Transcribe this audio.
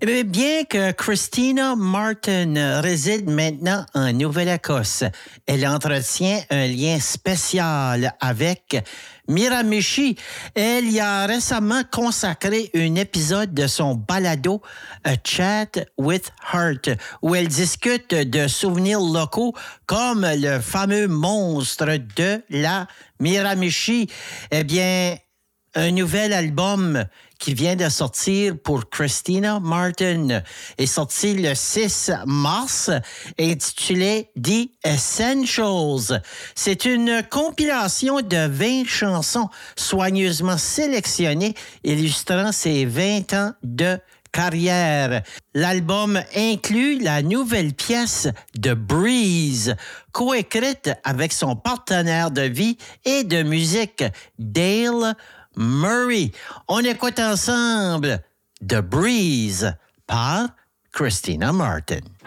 Eh bien que Christina Martin réside maintenant en Nouvelle-Écosse, elle entretient un lien spécial avec Miramichi. Elle y a récemment consacré un épisode de son balado A Chat with Heart, où elle discute de souvenirs locaux comme le fameux monstre de la Miramichi. Eh bien, un nouvel album qui vient de sortir pour Christina Martin est sorti le 6 mars, intitulé The Essentials. C'est une compilation de 20 chansons soigneusement sélectionnées, illustrant ses 20 ans de carrière. L'album inclut la nouvelle pièce de Breeze, coécrite avec son partenaire de vie et de musique, Dale Murray. On écoute ensemble The Breeze par Christina Martin.